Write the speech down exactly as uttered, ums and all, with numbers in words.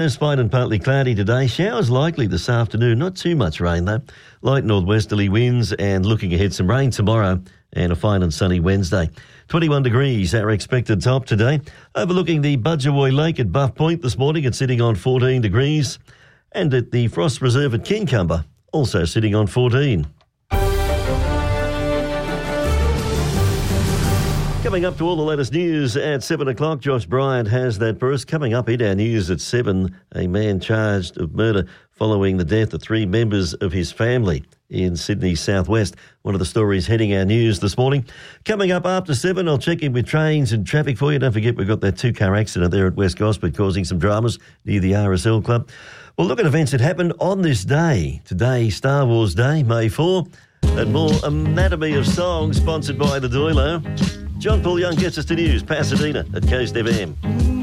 It's fine and partly cloudy today. Showers likely this afternoon. Not too much rain though. Light northwesterly winds and looking ahead some rain tomorrow and a fine and sunny Wednesday. twenty-one degrees our expected top today. Overlooking the Budgerooi Lake at Buff Point this morning, it's sitting on fourteen degrees. And at the Frost Reserve at Kincumber, also sitting on fourteen. Coming up to all the latest news at seven o'clock, Josh Bryant has that for us. Coming up in our news at seven, a man charged of murder following the death of three members of his family in Sydney's southwest. One of the stories heading our news this morning. Coming up after seven, I'll check in with trains and traffic for you. Don't forget we've got that two-car accident there at West Gosford causing some dramas near the R S L Club. We'll look at events that happened on this day. Today, Star Wars Day, May fourth. And more Anatomy of Song, sponsored by the Doilo. John Paul Young gets us to news, Pasadena at Coast F M.